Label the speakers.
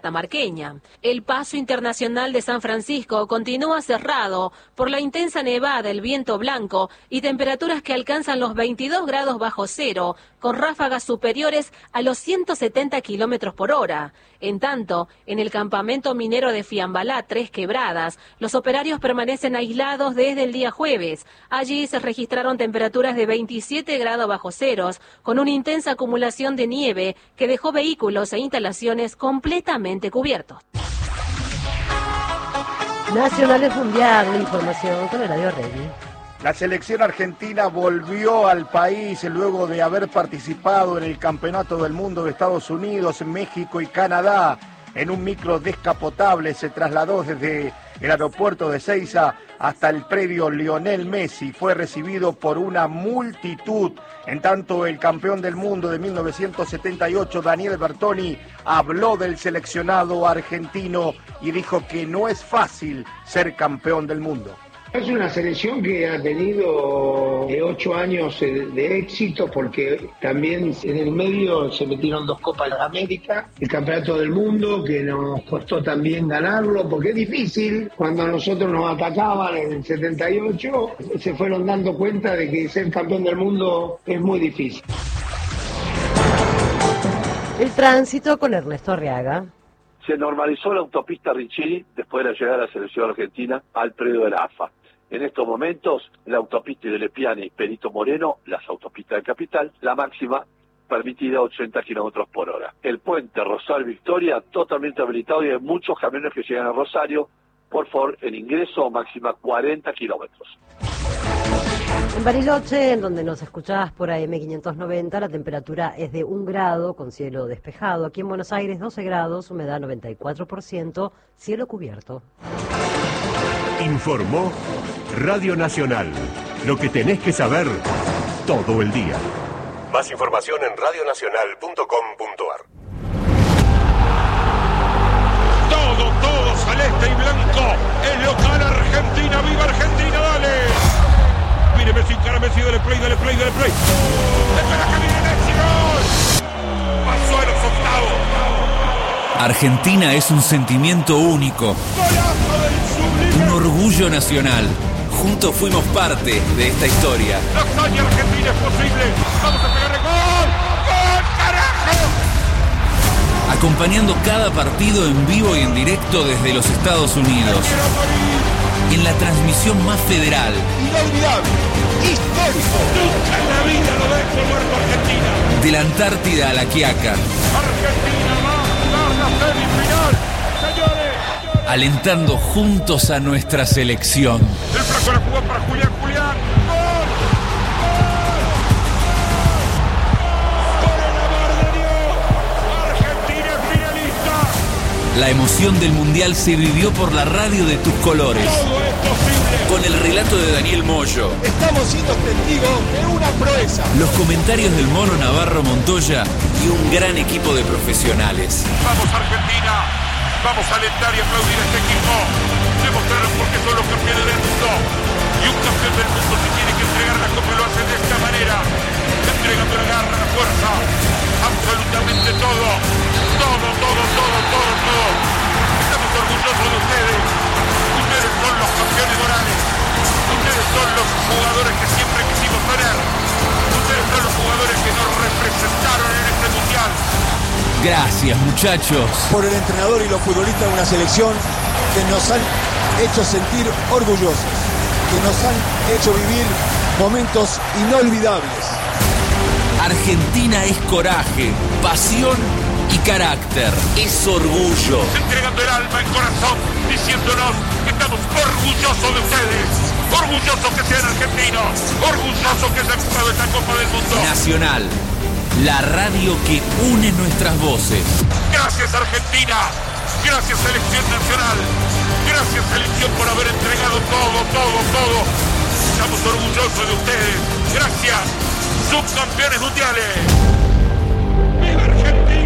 Speaker 1: catamarqueña. El paso internacional de San Francisco continúa cerrado por la intensa nevada, el viento blanco y temperaturas que alcanzan los 22 grados bajo cero, con ráfagas superiores a los 170 kilómetros por hora. En tanto, en el campamento minero de Fiambalá, Tres Quebradas, los operarios permanecen aislados desde el día jueves. Allí se registraron temperaturas de 27 grados bajo ceros, con una intensa acumulación de nieve que dejó vehículos e instalaciones completamente cubiertos.
Speaker 2: Nacionales Mundial, la información con Eladio Regui.
Speaker 3: La selección argentina volvió al país luego de haber participado en el Campeonato del Mundo de Estados Unidos, México y Canadá. En un micro descapotable se trasladó desde el aeropuerto de Ezeiza hasta el predio Lionel Messi. Fue recibido por una multitud. En tanto, el campeón del mundo de 1978, Daniel Bertoni, habló del seleccionado argentino y dijo que no es fácil ser campeón del mundo.
Speaker 4: Es una selección que ha tenido 8 años de éxito, porque también en el medio se metieron 2 Copas de América, el Campeonato del Mundo, que nos costó también ganarlo, porque es difícil. Cuando a nosotros nos atacaban en el 78, se fueron dando cuenta de que ser campeón del mundo es muy difícil.
Speaker 2: El tránsito con Ernesto Arriaga.
Speaker 5: Se normalizó la autopista Riccieri después de la llegada de la selección argentina al predio de la AFA. En estos momentos, la autopista de Lepiane y Perito Moreno, las autopistas de Capital, la máxima permitida 80 kilómetros por hora. El puente Rosario-Victoria totalmente habilitado y hay muchos camiones que llegan a Rosario. Por favor, en ingreso máxima 40 kilómetros.
Speaker 2: En Bariloche, en donde nos escuchás por AM590, la temperatura es de 1 grado con cielo despejado. Aquí en Buenos Aires, 12 grados, humedad 94%, cielo cubierto.
Speaker 6: Informó Radio Nacional. Lo que tenés que saber todo el día. Más información en radionacional.com.ar.
Speaker 7: Todo celeste y blanco. Es local Argentina. ¡Viva Argentina! ¡Dale! Mire Messi, cara Messi, dale play. ¡Espera que viene Messi! ¡Gol! Pasó a los octavos.
Speaker 8: Argentina es un sentimiento único.
Speaker 7: ¡Golazo del sublime!
Speaker 8: Un orgullo nacional. Juntos fuimos parte de esta historia.
Speaker 7: La hazaña argentina es posible. Vamos a pegarle gol. ¡Gol, carajo!
Speaker 8: Acompañando cada partido en vivo y en directo desde los Estados Unidos. En la transmisión más federal.
Speaker 7: Inolvidable. Histórico. Nunca en la vida lo dejo muerto Argentina.
Speaker 8: De la Antártida a la Quiaca.
Speaker 7: Argentina va a dar la semifinal. Señores.
Speaker 8: Alentando juntos a nuestra selección.
Speaker 7: El flaco la jugó para Julián. ¡Gol! ¡Por el amor de Dios! ¡Argentina es finalista!
Speaker 8: La emoción del Mundial se vivió por la radio de tus colores.
Speaker 7: Todo es posible.
Speaker 8: Con el relato de Daniel Moyo.
Speaker 7: Estamos siendo testigos de una proeza.
Speaker 8: Los comentarios del Mono Navarro Montoya y un gran equipo de profesionales.
Speaker 7: Vamos Argentina. Vamos a alentar y aplaudir a este equipo. Demostraron por qué son los campeones del mundo. Y un campeón del mundo se tiene que entregar la copa y lo hace de esta manera. Entregando la garra, la fuerza. Absolutamente todo. Todo. Estamos orgullosos de ustedes. Ustedes son los campeones morales. Ustedes son los jugadores que siempre quisimos tener. Ustedes son los jugadores que nos representaron en este mundial.
Speaker 8: Gracias, muchachos.
Speaker 9: Por el entrenador y los futbolistas de una selección que nos han hecho sentir orgullosos, que nos han hecho vivir momentos inolvidables.
Speaker 8: Argentina es coraje, pasión y carácter. Es orgullo.
Speaker 7: Entregando el alma, el corazón, diciéndonos que estamos orgullosos de ustedes. Orgullosos que sean argentinos. Orgullosos que hayan jugado esta Copa del Mundo.
Speaker 8: Nacional. La radio que une nuestras voces.
Speaker 7: Gracias Argentina, gracias Selección Nacional, gracias Selección por haber entregado todo. Estamos orgullosos de ustedes. Gracias, subcampeones mundiales.